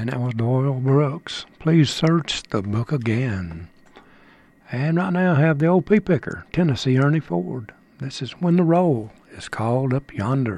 And that was Doyle Brooks. Please search the book again. And right now I have the old pea picker, Tennessee Ernie Ford. This is When the Roll is Called Up Yonder.